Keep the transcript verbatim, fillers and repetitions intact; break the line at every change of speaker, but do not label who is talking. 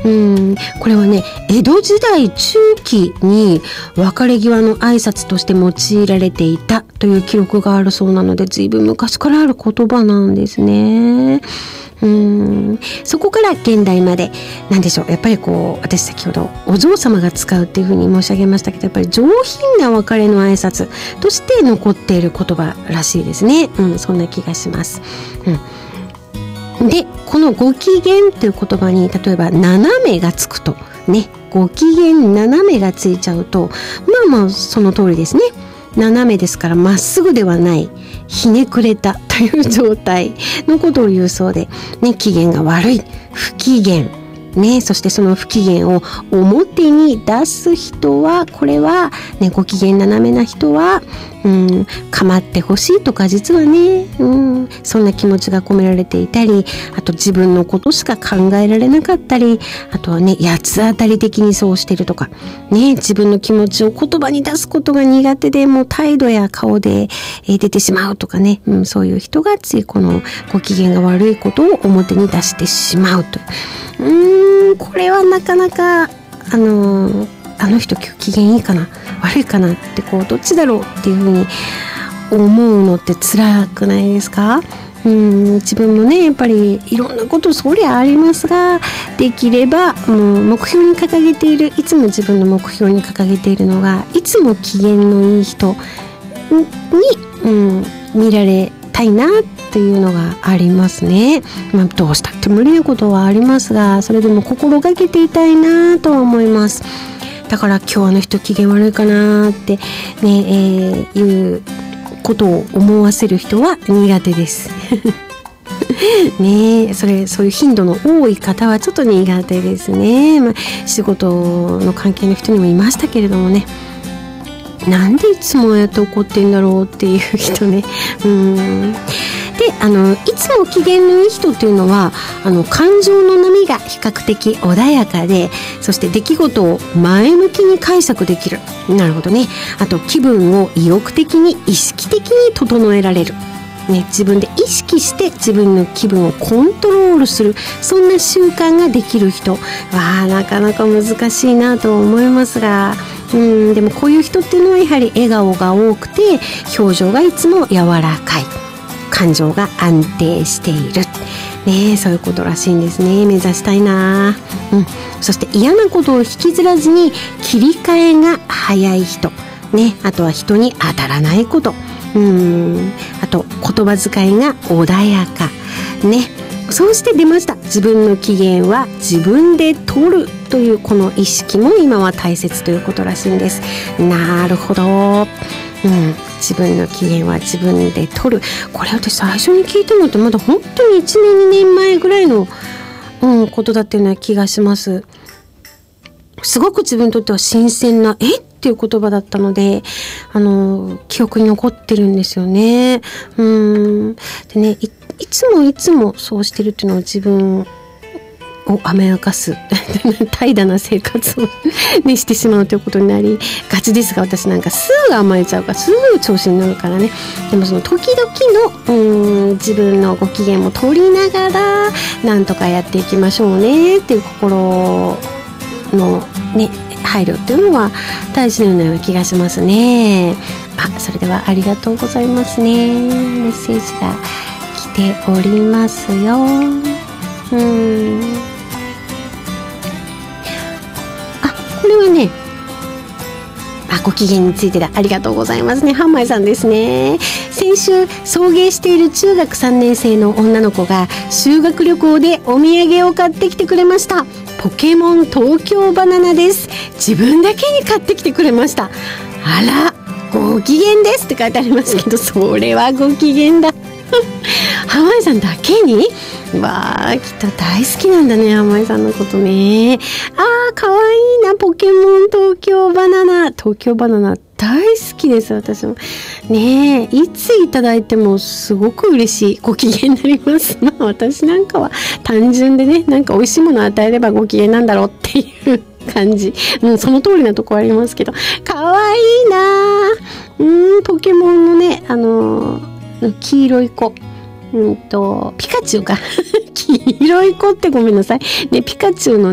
うん、これはね、江戸時代中期に別れ際の挨拶として用いられていたという記録があるそうなので、随分昔からある言葉なんですね。うーん、そこから現代まで、なんでしょう、やっぱりこう、私先ほどお嬢様が使うっていうふうに申し上げましたけど、やっぱり上品な別れの挨拶として残っている言葉らしいですね。うん、そんな気がします。うん、で、このご機嫌という言葉に、例えば斜めがつくとね、ご機嫌斜めがついちゃうと、まあまあその通りですね。斜めですからまっすぐではない、ひねくれたという状態のことを言うそうで、ね、機嫌が悪い、不機嫌ね、そしてその不機嫌を表に出す人は、これは、ね、ご機嫌斜めな人は、うん、構ってほしいとか、実はね、うん、そんな気持ちが込められていたり、あと自分のことしか考えられなかったり、あとはね、八つ当たり的にそうしてるとか、ね、自分の気持ちを言葉に出すことが苦手で、もう態度や顔で、えー、出てしまうとかね、うん、そういう人がついこのご機嫌が悪いことを表に出してしまうと。うーん、これはなかなか、あのー、あの人今日機嫌いいかな悪いかなってこうどっちだろうっていうふうに思うのって辛くないですか？うん、自分もねやっぱりいろんなことそりゃありますが、できればもう目標に掲げている、いつも自分の目標に掲げているのが、いつも機嫌のいい人に、うん、見られたいなっていうのがありますね。まあ、どうしたって無理なことはありますが、それでも心がけていたいなとは思います。だから今日あの人機嫌悪いかなってね、えー、いうことを思わせる人は苦手ですねえ、それそういう頻度の多い方はちょっと苦手ですね。まあ、仕事の関係の人にもいましたけれどもね、なんでいつもやって怒ってんだろうっていう人ね。うーん。で、あのいつも機嫌のいい人っていうのは、あの感情の波が比較的穏やかで、そして出来事を前向きに解釈できる。なるほどね。あと気分を意欲的に意識的に整えられる。ね、自分で意識して自分の気分をコントロールする、そんな習慣ができる人はなかなか難しいなと思いますが、うん、でもこういう人っていうのはやはり笑顔が多くて、表情がいつも柔らかい、感情が安定している、ね、そういうことらしいんですね。目指したいな、うん、そして嫌なことを引きずらずに切り替えが早い人、ね、あとは人に当たらないこと、うん、あと言葉遣いが穏やかね。そうして出ました、自分の機嫌は自分で取るというこの意識も今は大切ということらしいんです。なるほど、うん、自分の機嫌は自分で取る。これ私最初に聞いたのってまだ本当にいちねんにねんまえぐらいの、うん、ことだったような気がします。すごく自分にとっては新鮮なえっていう言葉だったので、あの記憶に残ってるんですよね。うんでね、い、いつもいつもそうしてるっていうのは自分を甘やかす怠惰な生活を、ね、してしまうということになりがちですが、私なんかすぐ甘えちゃうから、すぐ調子に乗るからね。でもその時々のうん自分のご機嫌も取りながらなんとかやっていきましょうねっていう心のね配慮っていうのは大事なような気がしますね。あ、それではありがとうございますね。メッセージが来ておりますよ。うーんあ、これはね、あ、ご機嫌についてだ。ありがとうございますね。ハンマイさんですね。先週送迎している中学さんねん生の女の子が修学旅行でお土産を買ってきてくれました。ポケモン東京バナナです。自分だけに買ってきてくれました。あら、ご機嫌ですって書いてありますけど、それはご機嫌だハマイさんだけに、わー、きっと大好きなんだね、ハマイさんのことね。あー、かわいいな、ポケモン東京バナナ。東京バナナ大好きです、私もねえ。いついただいてもすごく嬉しい、ご機嫌になります。まあ私なんかは単純でね、なんか美味しいものを与えればご機嫌なんだろうっていう感じ、もうその通りなとこありますけど、かわいいな。うーん、ポケモンのね、あのー、黄色い子、うんとピカチュウか黄色い子ってごめんなさいね、ピカチュウの